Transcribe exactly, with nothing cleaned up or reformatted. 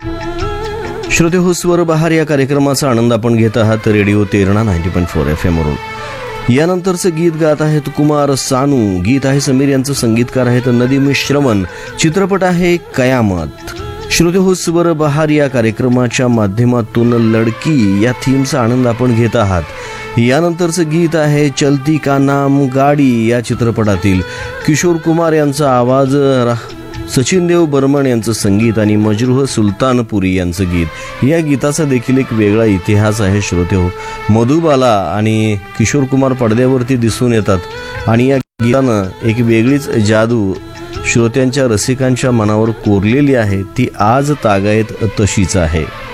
श्रोते हो, स्वर बहार या कार्यक्रमाचा आनंद आपण घेत आहात radio Terna ninety point four F M वरून. यानंतरचं गीत गात आहेत कुमार सानू. गीत आहे समीर यांचं, संगीतकार आहेत नदीम श्रवण. चित्रपट आहे कयामत. श्रोते हो, स्वर बहार या कार्यक्रमाच्या माध्यमातून लडकी या थीमचा आनंद आपण घेत आहात. यानंतरचं गीत आहे चलती का नाम गाडी या चित्रपटातील. किशोर कुमार यांचा आवाज, सचिन देव बर्मन यांचं संगीत आणि मजरूह सुलतानपुरी यांचं गीत. या गीताचा देखील एक वेगळा इतिहास आहे श्रोते हो. मधुबाला आणि किशोर कुमार पडद्यावरती दिसून येतात आणि या गीतानं एक वेगळीच जादू श्रोत्यांच्या रसिकांच्या मनावर कोरलेली आहे. ती आज तागायत तशीच आहे.